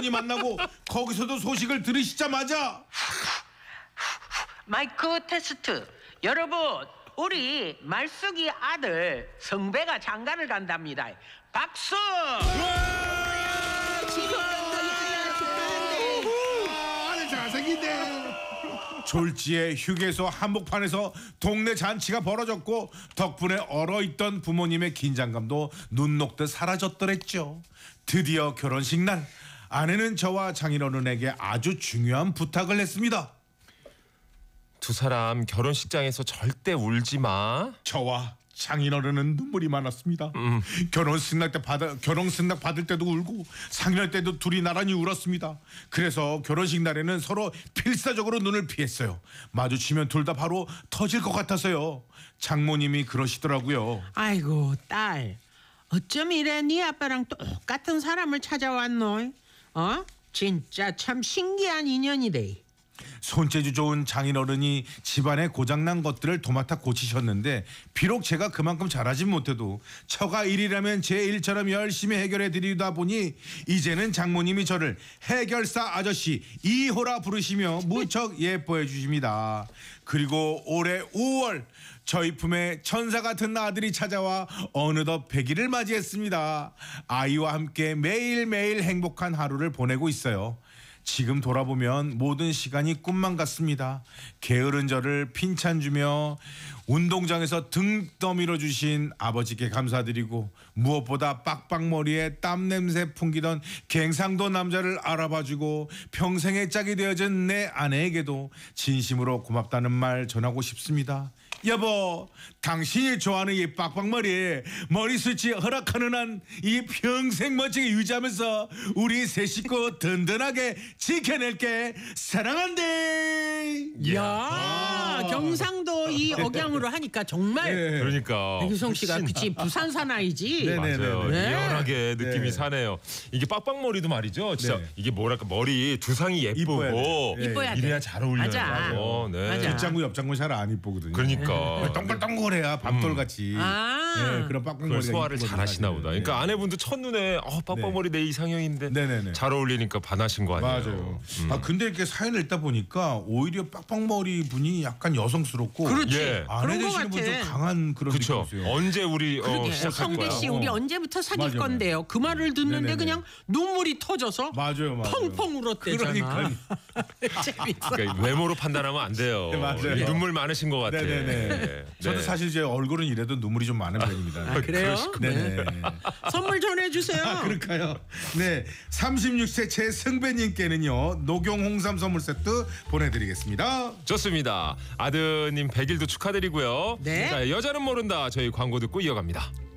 우연히 만나고 거기서도 소식을 들으시자마자 마이크 테스트. 여러분, 우리 말숙이 아들 성배가 장가를 간답니다. 박수! 아니 잘생긴데. 졸지에 휴게소 한복판에서 동네 잔치가 벌어졌고 덕분에 얼어있던 부모님의 긴장감도 눈 녹듯 사라졌더랬죠. 드디어 결혼식 날 아내는 저와 장인어른에게 아주 중요한 부탁을 했습니다. 두 사람 결혼식장에서 절대 울지 마. 저와 장인어른은 눈물이 많았습니다. 결혼승낙 받을 때도 울고 상견 때도 둘이 나란히 울었습니다. 그래서 결혼식 날에는 서로 필사적으로 눈을 피했어요. 마주치면 둘 다 바로 터질 것 같아서요. 장모님이 그러시더라고요. 아이고 딸, 어쩜 이래 네 아빠랑 똑같은 사람을 찾아왔노? 진짜 참 신기한 인연이래. 손재주 좋은 장인어른이 집안에 고장난 것들을 도맡아 고치셨는데 비록 제가 그만큼 잘하진 못해도 처가 일이라면 제 일처럼 열심히 해결해 드리다 보니 이제는 장모님이 저를 해결사 아저씨 2호라 부르시며 무척 예뻐해 주십니다. 그리고 올해 5월 저희 품에 천사 같은 아들이 찾아와 어느덧 100일을 맞이했습니다. 아이와 함께 매일매일 행복한 하루를 보내고 있어요. 지금 돌아보면 모든 시간이 꿈만 같습니다. 게으른 저를 핀찬주며 운동장에서 등 떠밀어 주신 아버지께 감사드리고 무엇보다 빡빡머리에 땀 냄새 풍기던 갱상도 남자를 알아봐주고 평생의 짝이 되어준 내 아내에게도 진심으로 고맙다는 말 전하고 싶습니다. 여보, 당신이 좋아하는 이 빡빡머리 머리숱이 허락하는 한 이 평생 멋지게 유지하면서 우리 세 식구 든든하게 지켜낼게. 사랑한대. 야, 경상도 이 억양으로 하니까 정말 그러니까 유성 씨가 그치 부산 사나이지. 맞아요. 네. 리얼하게 느낌이 네. 사네요. 이게 빡빡머리도 말이죠. 진짜 네. 이게 뭐랄까 머리 두상이 이뻐야 예쁘고 돼. 이뻐야 돼. 이래야 잘 어울려요. 맞아. 네. 맞아. 뒷장구 옆장구 잘 안 이쁘거든요. 그러니까 동글동글해야 밥돌같이. 아. 그런 그걸 빡빡머리가 소화를 이쁘거든요. 잘 하시나 보다. 네. 그러니까 아내분도 첫눈에 빡빡머리 내 이상형인데 네네네. 잘 어울리니까 반하신 거 아니에요? 맞아요. 근데 이렇게 사연을 읽다 보니까 오히려 빡빡머리 분이 약간 여성스럽고 그렇지. 예. 아내 그런 거 되시는 분 좀 같아. 강한 그런 그렇죠. 느낌이 있어요. 언제 우리 그러게 시작할 성배 거야? 씨 우리 언제부터 사귈 맞아요. 건데요? 그 말을 듣는데 네네네. 그냥 눈물이 터져서 맞아요. 펑펑 울었대잖아. 그러니까요. 재밌어. 그러니까 외모로 판단하면 안 돼요. 네, 맞아요. 이게 눈물 많으신 것 같아. 네네네. 네. 저도 사실 제 얼굴은 이래도 눈물이 좀 많은 편입니다. 아, 그래요? 네네. 선물 전해주세요. 그럴까요? 네, 36세 최승배님께는요 녹용 홍삼 선물 세트 보내드리겠습니다. 좋습니다. 아드님 100일도 축하드리고요. 네. 자, 여자는 모른다. 저희 광고 듣고 이어갑니다.